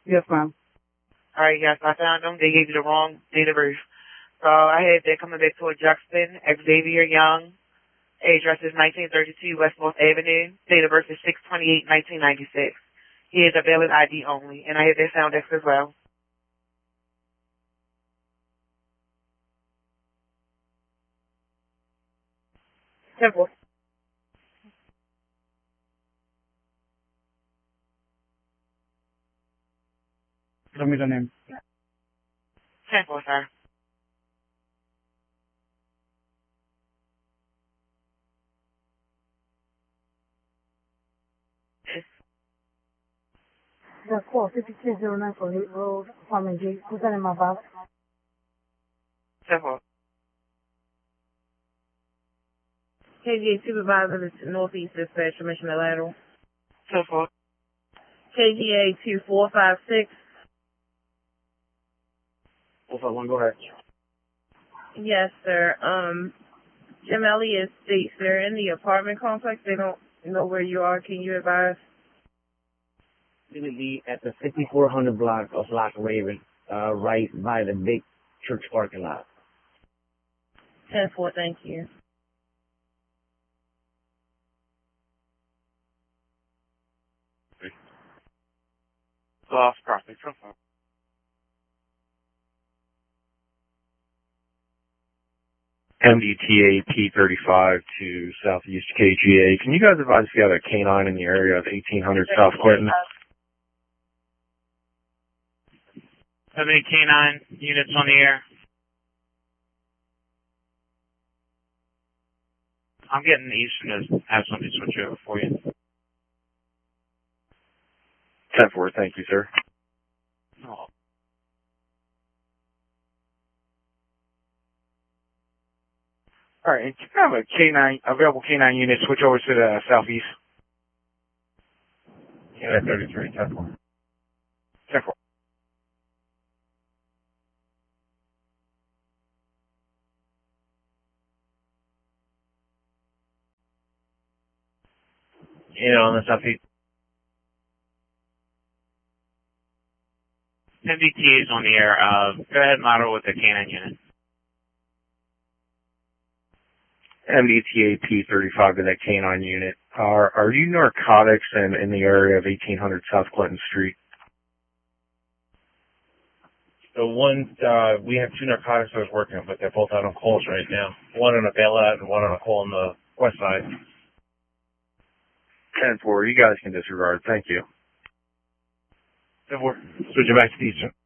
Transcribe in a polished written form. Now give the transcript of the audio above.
Yes, ma'am. All right, yes, I found them. They gave you the wrong date of birth. So I had they're coming back to a Juxton, Xavier Young. Address is 1932 West North Avenue. Date of birth is 6/28/1996. He is a valid ID only, and I have their sound X as well. Simple. Tell me the name. Simple, sir. That's 45209 Fleet Road, Apartment G. Who's that in my box? Simple. KGA Supervisor, Northeast Dispatch, Commissioner Lateral. Simple. KGA 2456. 451, go ahead. Yes, sir. Jim Elliott states they're in the apartment complex. They don't know where you are. Can you advise? It would be at the 5400 block of Loch Raven, right by the big church parking lot. 10-4, thank you. Lost property. Simple. MDTA P35 to Southeast KGA. Can you guys advise if you have a canine in the area of 1800 South Clinton? How many K9 units on the air? I'm getting the Eastern to have somebody switch over for you. 10-4, thank you, sir. Oh. All right, and can you have a K9, available K9 unit switch over to the Southeast? Yeah, 33, 10-4. 10-4. Yeah, on the Southeast. MDTA is on the air. Go ahead, model with the K9 unit. MDTA P35 to that K9 unit. Are you narcotics in the area of 1800 South Clinton Street? The one, we have two narcotics I was working on, but they're both out on calls right now. One on a bailout and one on a call on the west side. 10-4, you guys can disregard. Thank you. 10-4. Switch it back to the Eastern.